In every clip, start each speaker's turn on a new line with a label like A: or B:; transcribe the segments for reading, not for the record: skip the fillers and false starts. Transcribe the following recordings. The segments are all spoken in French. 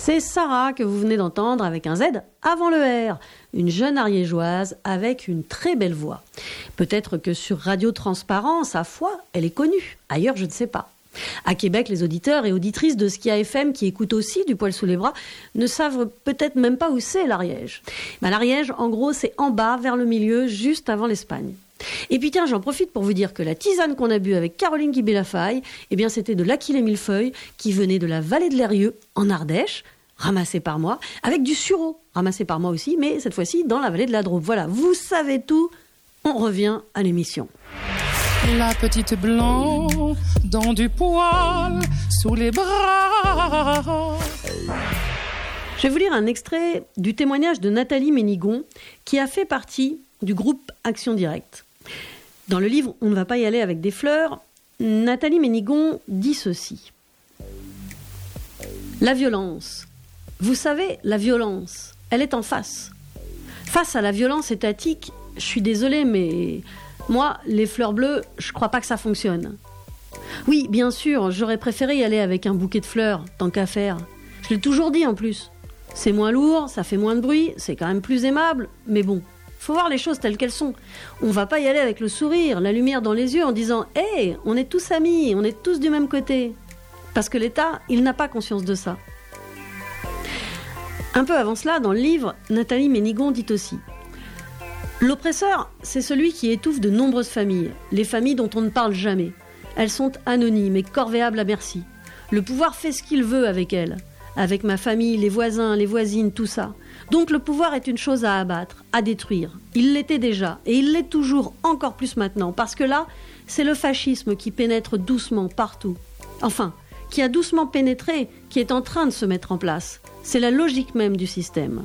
A: C'est Sarah que vous venez d'entendre avec un Z avant le R, une jeune ariégeoise avec une très belle voix. Peut-être que sur Radio Transparent, sa voix, elle est connue. Ailleurs, je ne sais pas. À Québec, les auditeurs et auditrices de Skia FM qui écoutent aussi du poil sous les bras ne savent peut-être même pas où c'est l'Ariège. L'Ariège, en gros, c'est en bas, vers le milieu, juste avant l'Espagne. Et puis tiens, j'en profite pour vous dire que la tisane qu'on a bu avec Caroline Guibé-Lafaille, eh bien c'était de l'Aquilée millefeuille qui venait de la vallée de l'Eyrieux, en Ardèche, ramassé par moi, avec du sureau, ramassé par moi aussi, mais cette fois-ci dans la vallée de la Drôme. Voilà, vous savez tout, on revient à l'émission.
B: La petite blonde dans du poil sous les bras.
A: Je vais vous lire un extrait du témoignage de Nathalie Ménigon, qui a fait partie du groupe Action Directe. Dans le livre « On ne va pas y aller avec des fleurs », Nathalie Ménigon dit ceci. La violence. Vous savez, la violence, elle est en face. Face à la violence étatique, je suis désolée, mais moi, les fleurs bleues, je crois pas que ça fonctionne. Oui, bien sûr, j'aurais préféré y aller avec un bouquet de fleurs, tant qu'à faire. Je l'ai toujours dit en plus. C'est moins lourd, ça fait moins de bruit, c'est quand même plus aimable, mais bon. Faut voir les choses telles qu'elles sont. On va pas y aller avec le sourire, la lumière dans les yeux en disant « Hey, on est tous amis, on est tous du même côté ». Parce que l'État, il n'a pas conscience de ça. Un peu avant cela, dans le livre, Nathalie Ménigon dit aussi « L'oppresseur, c'est celui qui étouffe de nombreuses familles, les familles dont on ne parle jamais. Elles sont anonymes et corvéables à merci. Le pouvoir fait ce qu'il veut avec elles. Avec ma famille, les voisins, les voisines, tout ça. Donc le pouvoir est une chose à abattre, à détruire. Il l'était déjà, et il l'est toujours, encore plus maintenant, parce que là, c'est le fascisme qui pénètre doucement partout. Enfin, qui a doucement pénétré, qui est en train de se mettre en place. C'est la logique même du système.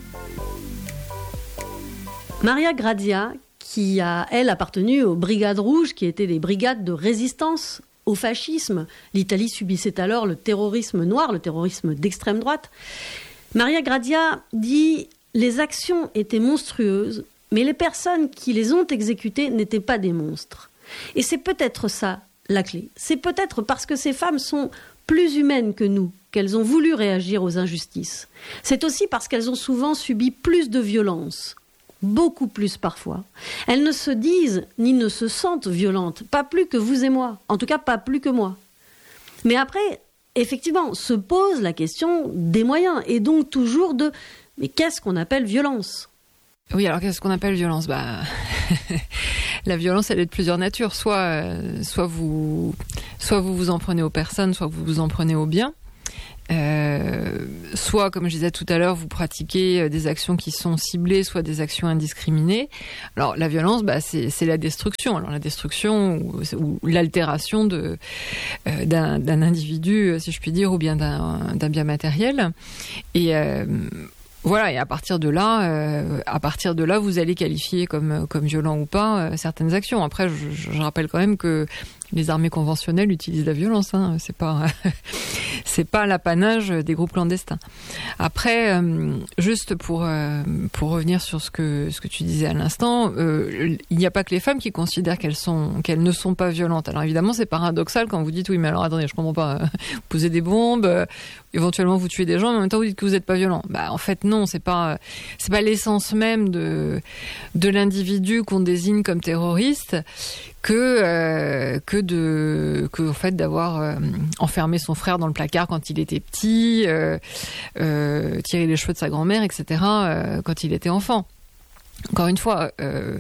A: Maria Grazia, qui a, elle, appartenu aux Brigades Rouges, qui étaient des brigades de résistance au fascisme. L'Italie subissait alors le terrorisme noir, le terrorisme d'extrême droite. Maria Grazia dit « Les actions étaient monstrueuses, mais les personnes qui les ont exécutées n'étaient pas des monstres. » Et c'est peut-être ça, la clé. C'est peut-être parce que ces femmes sont plus humaines que nous qu'elles ont voulu réagir aux injustices. C'est aussi parce qu'elles ont souvent subi plus de violence. Beaucoup plus parfois. Elles ne se disent ni ne se sentent violentes, pas plus que vous et moi, en tout cas pas plus que moi. Mais après, effectivement, se pose la question des moyens, et donc toujours de « mais qu'est-ce qu'on appelle violence ?»
C: Oui, alors qu'est-ce qu'on appelle violence ? La violence, elle est de plusieurs natures. Soit vous vous en prenez aux personnes, soit vous vous en prenez aux biens. Soit, comme je disais tout à l'heure, vous pratiquez des actions qui sont ciblées, soit des actions indiscriminées. Alors, la violence, c'est la destruction. Alors, la destruction ou l'altération d'un individu, si je puis dire, ou bien d'un bien matériel. Et voilà, et à partir de là, vous allez qualifier comme violent ou pas certaines actions. Après, je rappelle quand même que les armées conventionnelles utilisent la violence, hein. C'est pas l'apanage des groupes clandestins. Après, juste pour revenir sur ce que tu disais à l'instant, il n'y a pas que les femmes qui considèrent qu'elles ne sont pas violentes. Alors évidemment, c'est paradoxal quand vous dites oui, mais alors attendez, je comprends pas. Vous posez des bombes, éventuellement vous tuez des gens, mais en même temps vous dites que vous n'êtes pas violent. En fait non, c'est pas l'essence même de l'individu qu'on désigne comme terroriste que en fait d'avoir enfermé son frère dans le placard quand il était petit, tirer les cheveux de sa grand-mère, etc. Quand il était enfant. Encore une fois,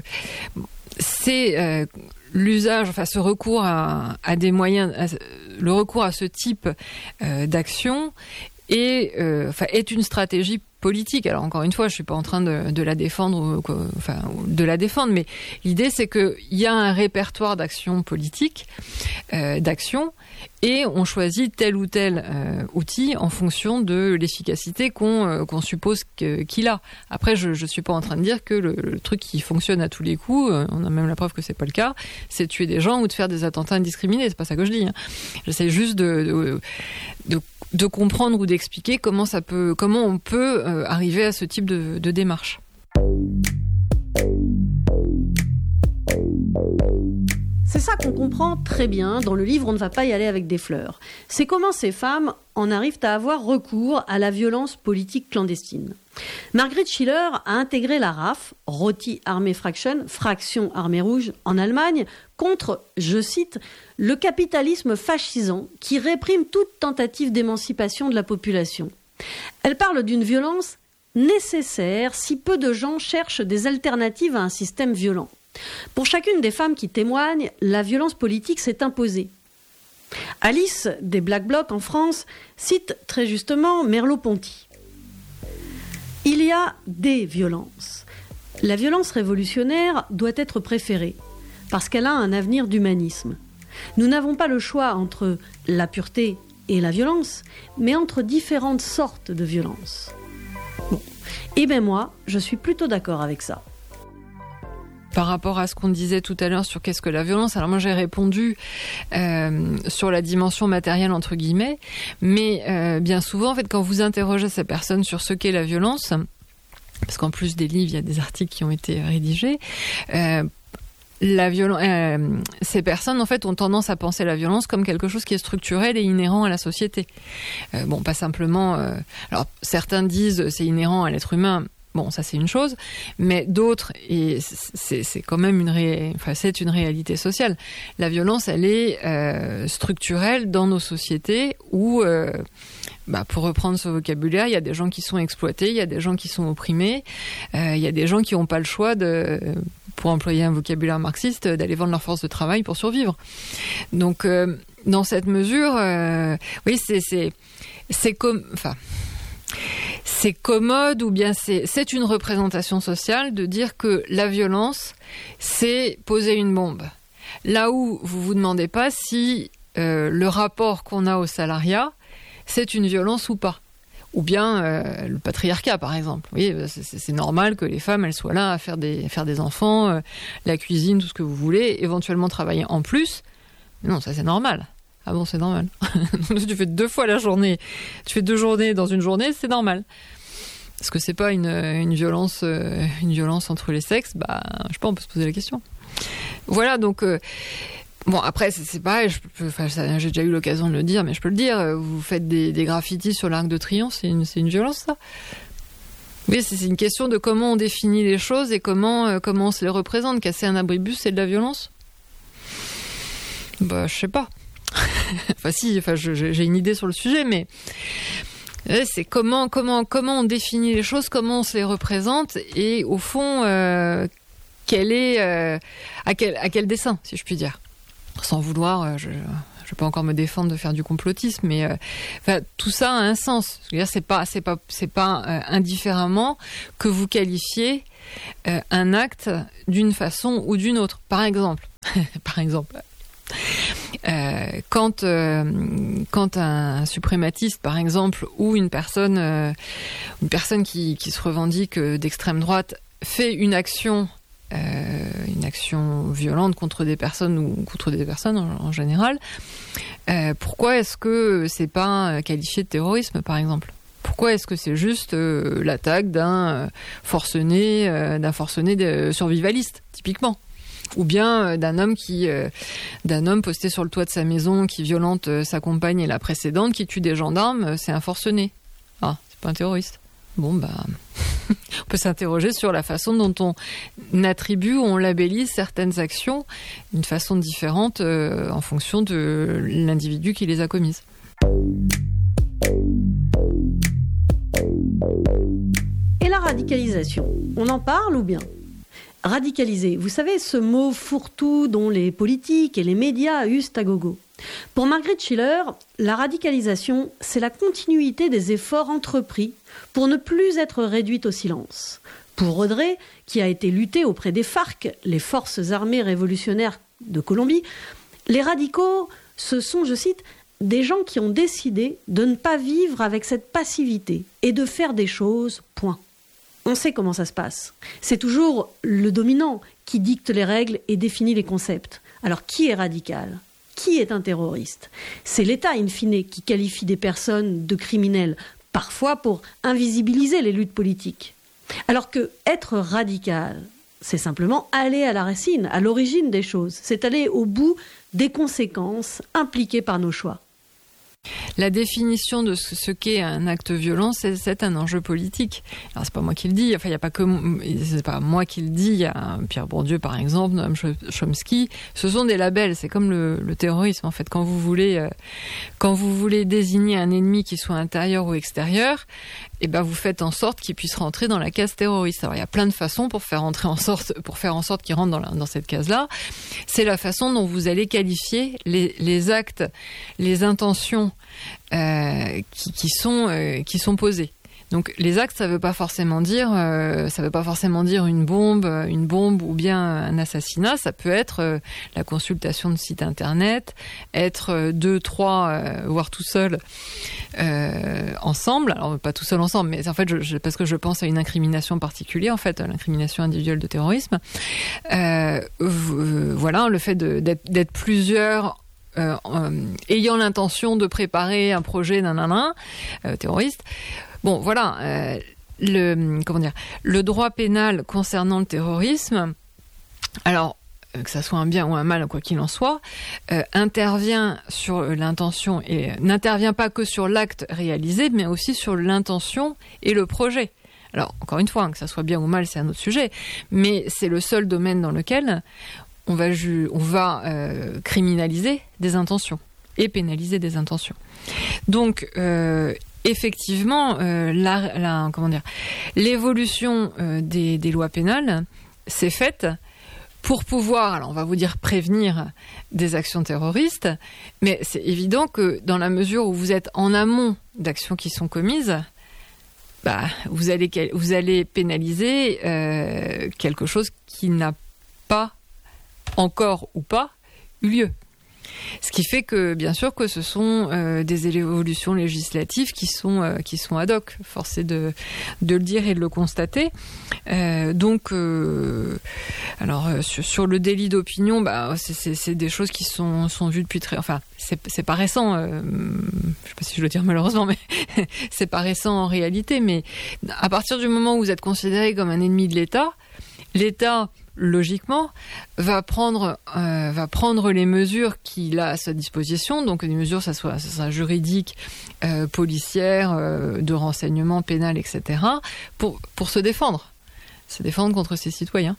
C: c'est l'usage, enfin ce recours à des moyens, le recours à ce type d'action est une stratégie politique. Alors encore une fois, je suis pas en train de la défendre, mais l'idée c'est qu'il y a un répertoire d'actions politiques, d'actions, et on choisit tel ou tel outil en fonction de l'efficacité qu'on suppose qu'il a. Après, je suis pas en train de dire que le truc qui fonctionne à tous les coups, on a même la preuve que c'est pas le cas, c'est de tuer des gens ou de faire des attentats indiscriminés. C'est pas ça que je dis, hein. J'essaie juste de comprendre ou d'expliquer comment on peut arriver à ce type de démarche.
A: C'est ça qu'on comprend très bien dans le livre « On ne va pas y aller avec des fleurs ». C'est comment ces femmes en arrivent à avoir recours à la violence politique clandestine. Margrit Schiller a intégré la RAF, Rote Armee Fraktion, Fraction Armée Rouge, en Allemagne, contre, je cite, « le capitalisme fascisant qui réprime toute tentative d'émancipation de la population ». Elle parle d'une violence nécessaire si peu de gens cherchent des alternatives à un système violent. Pour chacune des femmes qui témoignent, la violence politique s'est imposée. Alice, des Black Blocs en France, cite très justement Merleau-Ponty. Il y a des violences. La violence révolutionnaire doit être préférée, parce qu'elle a un avenir d'humanisme. Nous n'avons pas le choix entre la pureté et la violence, mais entre différentes sortes de violences. Bon. Eh bien moi, je suis plutôt d'accord avec ça.
C: Par rapport à ce qu'on disait tout à l'heure sur qu'est-ce que la violence, alors moi j'ai répondu sur la dimension matérielle entre guillemets, mais bien souvent en fait quand vous interrogez ces personnes sur ce qu'est la violence, parce qu'en plus des livres il y a des articles qui ont été rédigés, ces personnes en fait ont tendance à penser la violence comme quelque chose qui est structurel et inhérent à la société. Bon, pas simplement. Alors certains disent c'est inhérent à l'être humain. Bon, ça c'est une chose, mais d'autres, et c'est quand même c'est une réalité sociale. La violence, elle est structurelle dans nos sociétés où, pour reprendre ce vocabulaire, il y a des gens qui sont exploités, il y a des gens qui sont opprimés, il y a des gens qui n'ont pas le choix pour employer un vocabulaire marxiste, d'aller vendre leur force de travail pour survivre. Donc, dans cette mesure, oui, c'est commode ou bien c'est une représentation sociale de dire que la violence, c'est poser une bombe. Là où vous vous demandez pas si le rapport qu'on a au salariat, c'est une violence ou pas. Ou bien le patriarcat, par exemple. Oui, c'est normal que les femmes, elles soient là à faire des enfants, la cuisine, tout ce que vous voulez, éventuellement travailler en plus. Mais non, ça c'est normal. Ah bon, c'est normal. Tu fais 2 fois la journée, tu fais 2 journées dans une journée, c'est normal. Est-ce que c'est pas une violence entre les sexes ? Je sais pas, on peut se poser la question. Voilà, donc bon, après c'est pareil. J'ai déjà eu l'occasion de le dire, mais je peux le dire. Vous faites des graffitis sur l'Arc de Triomphe, c'est une violence, ça. Oui, c'est une question de comment on définit les choses et comment on se les représente. Casser un abribus, c'est de la violence ? Je sais pas. J'ai une idée sur le sujet, mais c'est comment on définit les choses, comment on se les représente, et au fond, à quel dessein, si je puis dire. Sans vouloir, je vais pas encore me défendre de faire du complotisme, mais tout ça a un sens. Je veux dire, c'est pas indifféremment que vous qualifiez un acte d'une façon ou d'une autre. Par exemple. Quand un suprématiste, par exemple, ou une personne qui se revendique d'extrême droite fait une action violente contre des personnes ou contre des personnes en général, pourquoi est-ce que c'est pas qualifié de terrorisme, par exemple ? Pourquoi est-ce que c'est juste l'attaque d'un forcené survivaliste, typiquement ? Ou bien d'un homme posté sur le toit de sa maison qui violente sa compagne et la précédente, qui tue des gendarmes, c'est un forcené. Ah, c'est pas un terroriste. Bon, on peut s'interroger sur la façon dont on attribue ou on labellise certaines actions d'une façon différente en fonction de l'individu qui les a commises.
A: Et la radicalisation, on en parle ou bien ? Radicaliser, vous savez, ce mot fourre-tout dont les politiques et les médias usent à gogo. Pour Margrit Schiller, la radicalisation, c'est la continuité des efforts entrepris pour ne plus être réduite au silence. Pour Rodré, qui a été lutté auprès des FARC, les forces armées révolutionnaires de Colombie, les radicaux, ce sont, je cite, des gens qui ont décidé de ne pas vivre avec cette passivité et de faire des choses, point. On sait comment ça se passe. C'est toujours le dominant qui dicte les règles et définit les concepts. Alors qui est radical ? Qui est un terroriste ? C'est l'État, in fine, qui qualifie des personnes de criminels, parfois pour invisibiliser les luttes politiques. Alors que être radical, c'est simplement aller à la racine, à l'origine des choses. C'est aller au bout des conséquences impliquées par nos choix.
C: La définition de ce qu'est un acte violent, c'est un enjeu politique. Alors c'est pas moi qui le dis, enfin il y a pas que c'est pas moi qui le dis, il y a Pierre Bourdieu par exemple, Noam Chomsky, ce sont des labels, c'est comme le terrorisme en fait. Quand vous voulez désigner un ennemi qui soit intérieur ou extérieur, et ben vous faites en sorte qu'il puisse rentrer dans la case terroriste. Alors il y a plein de façons pour faire en sorte qu'il rentre dans cette case-là. C'est la façon dont vous allez qualifier les actes, les intentions qui sont posées. Donc les actes, ça veut pas forcément dire une bombe ou bien un assassinat. Ça peut être la consultation de sites internet, être 2, 3, voire tout seul ensemble. Alors pas tout seul ensemble, mais en fait parce que je pense à une incrimination particulière, en fait, à l'incrimination individuelle de terrorisme. Voilà, le fait d'être plusieurs. Ayant l'intention de préparer un projet terroriste. Bon, voilà, le droit pénal concernant le terrorisme, alors que ça soit un bien ou un mal, quoi qu'il en soit, intervient sur l'intention et n'intervient pas que sur l'acte réalisé, mais aussi sur l'intention et le projet. Alors, encore une fois, que ça soit bien ou mal, c'est un autre sujet, mais c'est le seul domaine dans lequel on va criminaliser des intentions et pénaliser des intentions. Donc, effectivement, l'évolution des lois pénales s'est faite pour pouvoir, alors on va vous dire prévenir des actions terroristes, mais c'est évident que dans la mesure où vous êtes en amont d'actions qui sont commises, vous allez pénaliser quelque chose qui n'a pas encore ou pas eu lieu. Ce qui fait que, bien sûr, que ce sont des évolutions législatives qui sont ad hoc. Force est de le dire et de le constater. Donc, sur le délit d'opinion, c'est des choses qui sont vues depuis très... Enfin, c'est pas récent. Je sais pas si je dois dire malheureusement, mais c'est pas récent en réalité. Mais à partir du moment où vous êtes considéré comme un ennemi de l'État, logiquement, va prendre les mesures qu'il a à sa disposition, donc les mesures, ça soit juridiques, policières, de renseignement, pénal, etc., pour se défendre contre ses citoyens.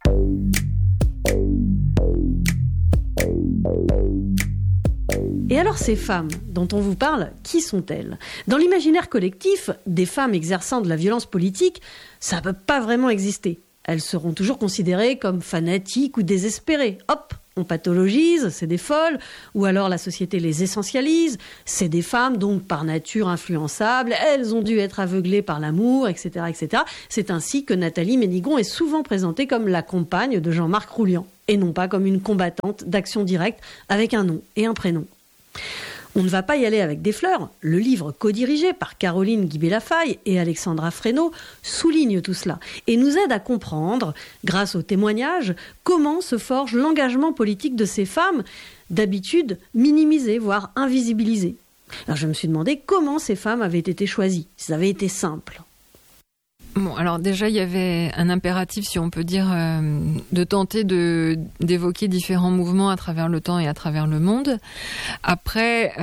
A: Et alors ces femmes dont on vous parle, qui sont-elles ? Dans l'imaginaire collectif, des femmes exerçant de la violence politique, ça ne peut pas vraiment exister. Elles seront toujours considérées comme fanatiques ou désespérées. Hop, on pathologise, c'est des folles, ou alors la société les essentialise, c'est des femmes donc par nature influençables, elles ont dû être aveuglées par l'amour, etc., etc. C'est ainsi que Nathalie Ménigon est souvent présentée comme la compagne de Jean-Marc Roulian, et non pas comme une combattante d'action directe avec un nom et un prénom. On ne va pas y aller avec des fleurs. Le livre codirigé par Caroline Guibé-Lafaille et Alexandra Fresneau souligne tout cela et nous aide à comprendre, grâce aux témoignages, comment se forge l'engagement politique de ces femmes, d'habitude minimisées, voire invisibilisées. Alors je me suis demandé comment ces femmes avaient été choisies, si ça avait été simple.
C: Bon, alors déjà, il y avait un impératif, si on peut dire, de tenter d'évoquer différents mouvements à travers le temps et à travers le monde. Après,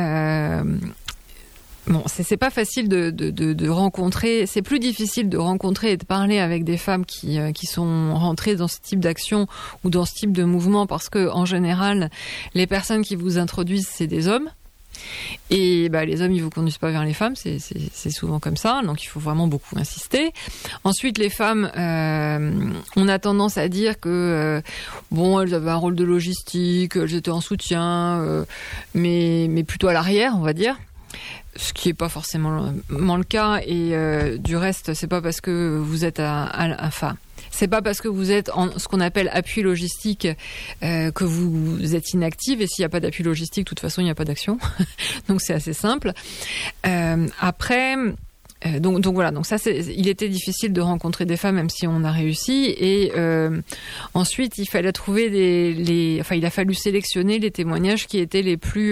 C: c'est pas facile de rencontrer, c'est plus difficile de rencontrer et de parler avec des femmes qui sont rentrées dans ce type d'action ou dans ce type de mouvement, parce que en général, les personnes qui vous introduisent, c'est des hommes. Et les hommes, ils vous conduisent pas vers les femmes, c'est souvent comme ça, donc il faut vraiment beaucoup insister. Ensuite, les femmes, on a tendance à dire que elles avaient un rôle de logistique, elles étaient en soutien, mais plutôt à l'arrière, on va dire. Ce qui est pas forcément le cas, et du reste, c'est pas parce que vous êtes c'est pas parce que vous êtes en ce qu'on appelle appui logistique que vous êtes inactive, et s'il n'y a pas d'appui logistique, de toute façon, il n'y a pas d'action. Donc c'est assez simple. Après, donc voilà. Donc ça, il était difficile de rencontrer des femmes, même si on a réussi. Et ensuite, il fallait trouver il a fallu sélectionner les témoignages qui étaient les plus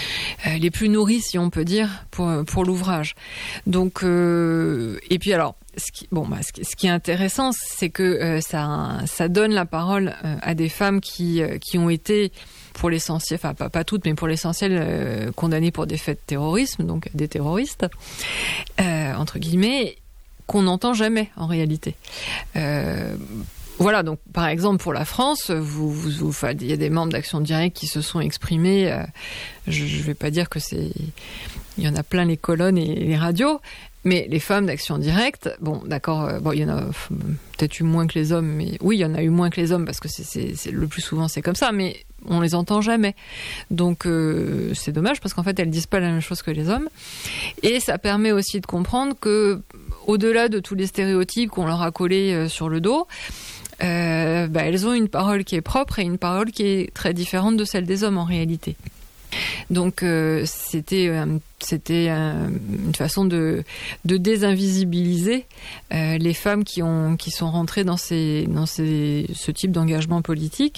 C: nourris, si on peut dire, pour l'ouvrage. Donc et puis alors, Ce qui est intéressant, c'est que ça donne la parole à des femmes qui ont été, pour l'essentiel, enfin pas toutes, mais pour l'essentiel, condamnées pour des faits de terrorisme, donc des terroristes, entre guillemets, qu'on n'entend jamais en réalité. Voilà, donc par exemple pour la France, il y a des membres d'Action Directe qui se sont exprimés. Je vais pas dire que il y en a plein les colonnes et les radios, mais les femmes d'Action Directe, bon d'accord, il y en a peut-être eu moins que les hommes, mais oui, il y en a eu moins que les hommes parce que c'est le plus souvent c'est comme ça, mais on les entend jamais. Donc c'est dommage parce qu'en fait elles disent pas la même chose que les hommes, et ça permet aussi de comprendre que au-delà de tous les stéréotypes qu'on leur a collés sur le dos, elles ont une parole qui est propre et une parole qui est très différente de celle des hommes en réalité. Donc c'était une façon de désinvisibiliser les femmes qui sont rentrées dans ce type d'engagement politique.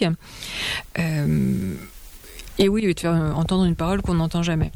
C: Et oui, de faire entendre une parole qu'on n'entend jamais.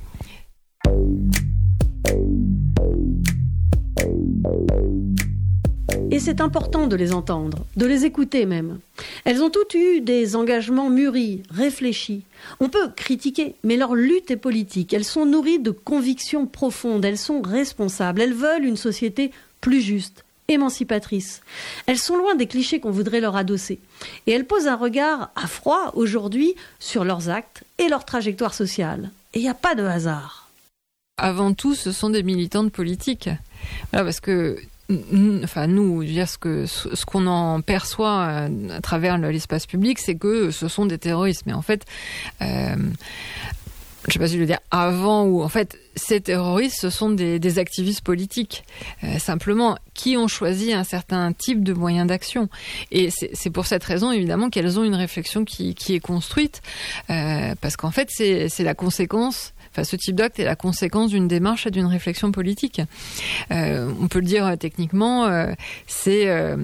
A: Et c'est important de les entendre, de les écouter même. Elles ont toutes eu des engagements mûris, réfléchis. On peut critiquer, mais leur lutte est politique. Elles sont nourries de convictions profondes, elles sont responsables, elles veulent une société plus juste, émancipatrice. Elles sont loin des clichés qu'on voudrait leur adosser. Et elles posent un regard à froid aujourd'hui sur leurs actes et leur trajectoire sociale. Et il n'y a pas de hasard.
C: Avant tout, ce sont des militantes politiques. Voilà, parce que nous, dire ce qu'on en perçoit à travers l'espace public, c'est que ce sont des terroristes. Mais en fait, je sais pas si je veux dire avant ou en fait, ces terroristes, ce sont des activistes politiques, simplement, qui ont choisi un certain type de moyen d'action. Et c'est pour cette raison, évidemment, qu'elles ont une réflexion qui est construite, parce qu'en fait, c'est la conséquence. Enfin, ce type d'acte est la conséquence d'une démarche et d'une réflexion politique. On peut le dire techniquement, c'est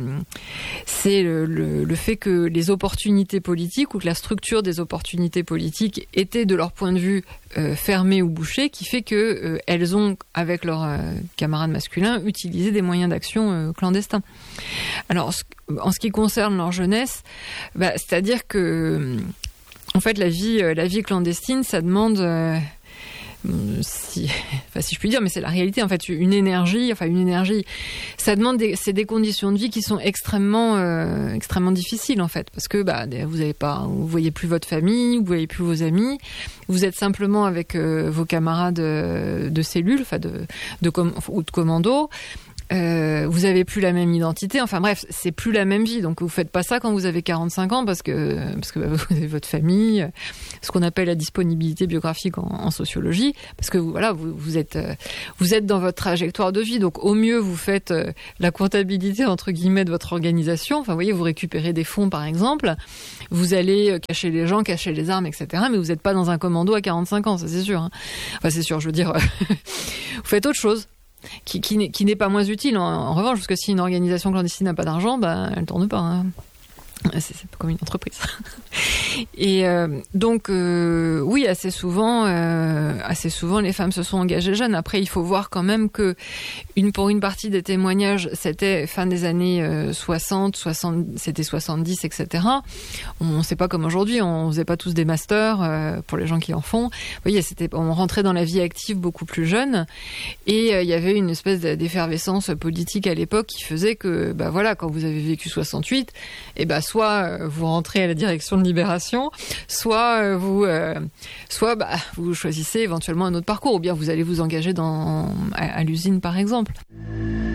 C: le fait que les opportunités politiques ou que la structure des opportunités politiques était, de leur point de vue, fermée ou bouchée, qui fait que elles ont, avec leurs camarades masculins, utilisé des moyens d'action clandestins. Alors, en ce qui concerne leur jeunesse, c'est-à-dire que, en fait, la vie clandestine, ça demande si je puis dire, mais c'est la réalité, en fait, une énergie, ça demande c'est des conditions de vie qui sont extrêmement difficiles, en fait, parce que vous voyez plus votre famille, vous voyez plus vos amis, vous êtes simplement avec vos camarades de cellule, ou de commando. Vous avez plus la même identité, enfin bref, c'est plus la même vie. Donc vous faites pas ça quand vous avez 45 ans parce que vous avez votre famille, ce qu'on appelle la disponibilité biographique en sociologie, parce que vous êtes dans votre trajectoire de vie. Donc au mieux vous faites la comptabilité entre guillemets de votre organisation. Enfin vous voyez, vous récupérez des fonds par exemple, vous allez cacher les gens, cacher les armes, etc. Mais vous n'êtes pas dans un commando à 45 ans, ça c'est sûr. Hein. Enfin c'est sûr, je veux dire, vous faites autre chose. Qui n'est pas moins utile en revanche, parce que si une organisation clandestine n'a pas d'argent, elle ne tourne pas. Hein. C'est comme une entreprise. Et donc, oui, assez souvent, les femmes se sont engagées jeunes. Après, il faut voir quand même que pour une partie des témoignages, c'était fin des années 60, c'était 70, etc. On ne sait pas comme aujourd'hui, on faisait pas tous des masters pour les gens qui en font. Vous voyez, on rentrait dans la vie active beaucoup plus jeune, et il y avait une espèce d'effervescence politique à l'époque qui faisait que, quand vous avez vécu 68, soit vous rentrez à la direction de Libération, soit vous choisissez éventuellement un autre parcours, ou bien vous allez vous engager à l'usine par exemple.